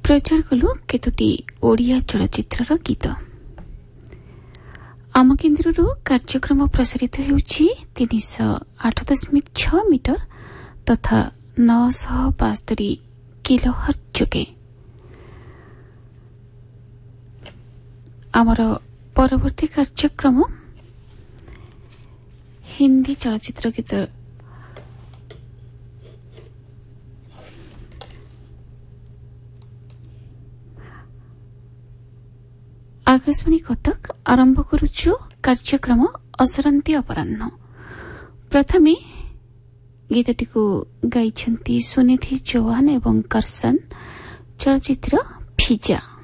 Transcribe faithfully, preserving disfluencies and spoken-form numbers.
प्रचार कलु केतोटी ओडिया चलचित्रर गीत। आम केन्द्रରୁ କାର୍ଯ୍ୟକ୍ରମ ପ୍ରସାରିତ ହେଉଛି ତିନିଶହ ଆଠ ଦଶମିକ ଛଅ ମିଟର ତଥା ନଅଶହ ବାସ୍ତରି କିଲୋହର୍ଟ୍ଜ ଯୋଗେ। ଆମର ପରବର୍ତ୍ତୀ କାର୍ଯ୍ୟକ୍ରମ ହିନ୍ଦୀ ଚଳଚ୍ଚିତ୍ର ଗୀତ। आकाशवाणी कटक आरंभ करुछु कार्यक्रम असरंती अपराह्न। प्रथमे गीतटी को गाइछंती सुनिधि चौहान एवं करसन चलचित्र फिजा।